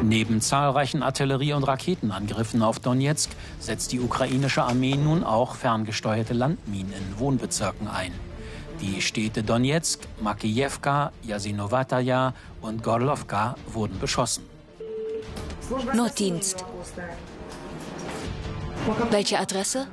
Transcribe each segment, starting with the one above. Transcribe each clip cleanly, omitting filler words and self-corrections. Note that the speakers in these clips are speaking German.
Neben zahlreichen Artillerie- und Raketenangriffen auf Donezk setzt die ukrainische Armee nun auch ferngesteuerte Landminen in Wohnbezirken ein. Die Städte Donezk, Makijewka, Jasinowataja und Gorlowka wurden beschossen. Notdienst. Welche Adresse?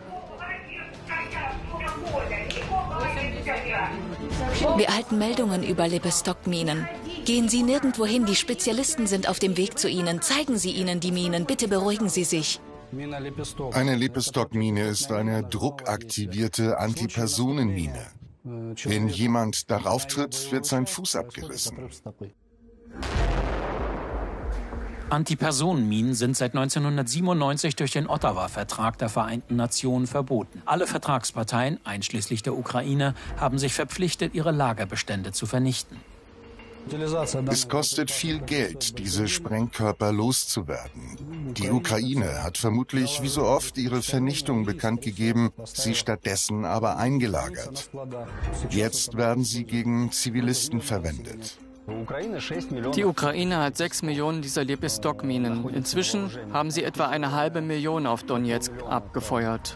Wir erhalten Meldungen über Lepestok-Minen. Gehen Sie nirgendwo hin, die Spezialisten sind auf dem Weg zu Ihnen. Zeigen Sie ihnen die Minen, bitte beruhigen Sie sich. Eine Lepestok-Mine ist eine druckaktivierte Antipersonenmine. Wenn jemand darauf tritt, wird sein Fuß abgerissen. Antipersonenminen sind seit 1997 durch den Ottawa-Vertrag der Vereinten Nationen verboten. Alle Vertragsparteien, einschließlich der Ukraine, haben sich verpflichtet, ihre Lagerbestände zu vernichten. Es kostet viel Geld, diese Sprengkörper loszuwerden. Die Ukraine hat vermutlich wie so oft ihre Vernichtung bekannt gegeben, sie stattdessen aber eingelagert. Jetzt werden sie gegen Zivilisten verwendet. Die Ukraine hat 6 Millionen dieser Lepestok-Minen. Inzwischen haben sie etwa 500.000 auf Donezk abgefeuert.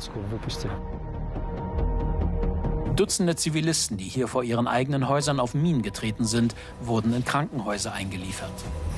Dutzende Zivilisten, die hier vor ihren eigenen Häusern auf Minen getreten sind, wurden in Krankenhäuser eingeliefert.